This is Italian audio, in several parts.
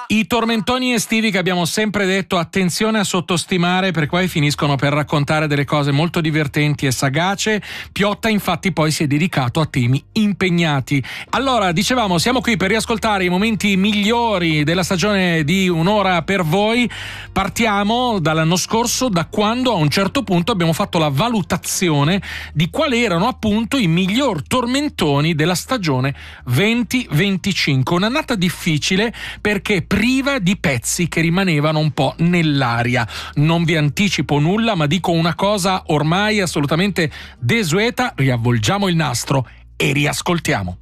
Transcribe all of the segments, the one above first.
I tormentoni estivi che abbiamo sempre detto attenzione a sottostimare, perché poi finiscono per raccontare delle cose molto divertenti e sagace. Piotta infatti poi si è dedicato a temi impegnati. Allora, dicevamo, siamo qui per riascoltare i momenti migliori della stagione di Un'ora per voi. Partiamo dall'anno scorso, da quando a un certo punto abbiamo fatto la valutazione di quali erano appunto i miglior tormentoni della stagione 2025. Un'annata difficile perché priva di pezzi che rimanevano un po' nell'aria. Non vi anticipo nulla, ma dico una cosa ormai assolutamente desueta: riavvolgiamo il nastro e riascoltiamo.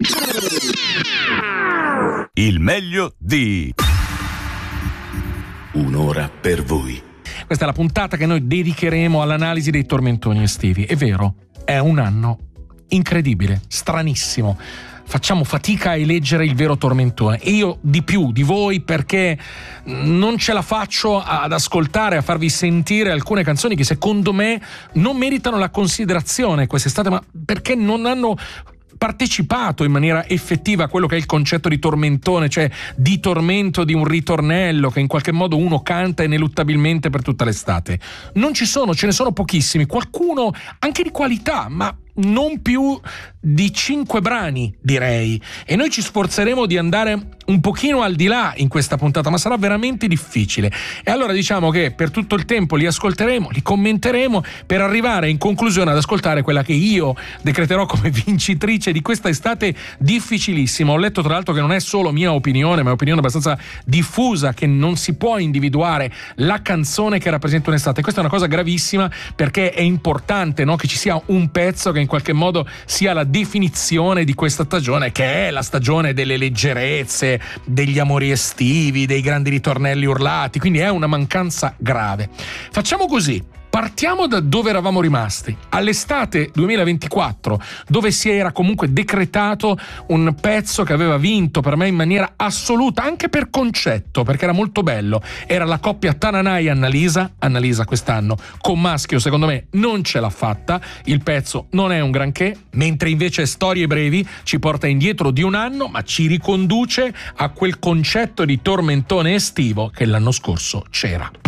Il meglio di Un'ora per voi. Questa è la puntata che noi dedicheremo all'analisi dei tormentoni estivi. È vero, è un anno incredibile, stranissimo. Facciamo fatica a eleggere il vero tormentone, e io di più di voi, perché non ce la faccio ad ascoltare, a farvi sentire alcune canzoni che secondo me non meritano la considerazione quest'estate, ma perché non hanno partecipato in maniera effettiva a quello che è il concetto di tormentone, cioè di tormento di un ritornello che in qualche modo uno canta ineluttabilmente per tutta l'estate. Non ci sono, ce ne sono pochissimi, qualcuno anche di qualità, ma non più di 5 brani, direi, e noi ci sforzeremo di andare un pochino al di là in questa puntata, ma sarà veramente difficile. E allora diciamo che per tutto il tempo li ascolteremo, li commenteremo, per arrivare in conclusione ad ascoltare quella che io decreterò come vincitrice di questa estate difficilissima. Ho letto tra l'altro che non è solo mia opinione, ma è opinione abbastanza diffusa, che non si può individuare la canzone che rappresenta un'estate. Questa è una cosa gravissima, perché è importante, no, che ci sia un pezzo che in qualche modo sia la definizione di questa stagione, che è la stagione delle leggerezze, degli amori estivi, dei grandi ritornelli urlati, quindi è una mancanza grave. Facciamo così. Partiamo da dove eravamo rimasti, all'estate 2024, dove si era comunque decretato un pezzo che aveva vinto per me in maniera assoluta, anche per concetto, perché era molto bello. Era la coppia Tananai-Annalisa. Annalisa quest'anno con Maschio secondo me non ce l'ha fatta, il pezzo non è un granché, mentre invece Storie brevi ci porta indietro di un anno, ma ci riconduce a quel concetto di tormentone estivo che l'anno scorso c'era.